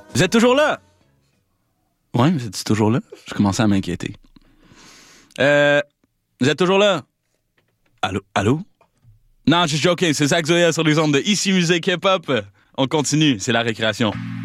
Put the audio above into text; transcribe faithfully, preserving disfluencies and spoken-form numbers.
Vous êtes toujours là? Ouais, vous êtes toujours là? Je commençais à m'inquiéter. Euh, vous êtes toujours là? Allô? Allô? Non, je suis joking, c'est Zach Zoya sur les ondes de Ici Musique Hip Hop. On continue, c'est la récréation.